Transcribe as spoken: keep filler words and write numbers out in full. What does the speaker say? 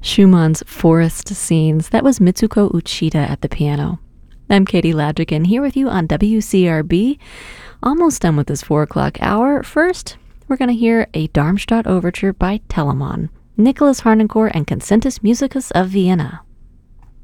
Schumann's Forest Scenes. That was Mitsuko Uchida at the piano. I'm Katie Ladrigan here with you on W C R B. Almost done with this four o'clock hour. First, we're going to hear a Darmstadt overture by Telemann, Nicholas Harnoncourt and Concertus Musicus of Vienna.